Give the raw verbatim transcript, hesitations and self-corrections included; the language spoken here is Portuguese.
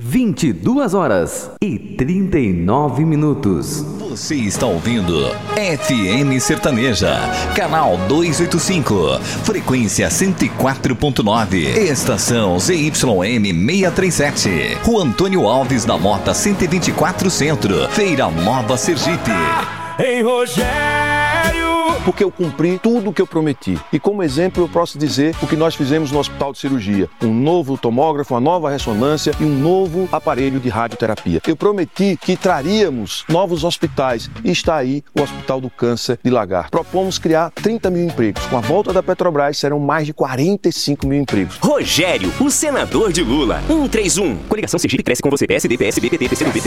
vinte e duas horas e trinta e nove minutos. Você está ouvindo F M Sertaneja, canal duzentos e oitenta e cinco, frequência cento e quatro ponto nove, estação Z Y M seiscentos e trinta e sete, Rua Antônio Alves da Mota cento e vinte e quatro Centro, Feira Nova, Sergipe. Em Rogério, porque eu cumpri tudo o que eu prometi. E como exemplo eu posso dizer o que nós fizemos no Hospital de Cirurgia. Um novo tomógrafo, uma nova ressonância e um novo aparelho de radioterapia. Eu prometi que traríamos novos hospitais e está aí o Hospital do Câncer de Lagarto. Propomos criar trinta mil empregos. Com a volta da Petrobras serão mais de quarenta e cinco mil empregos. Rogério, o senador de Lula. cento e trinta e um. Coligação Sergipe cresce com você. P S D, P S B, P T, P C do B.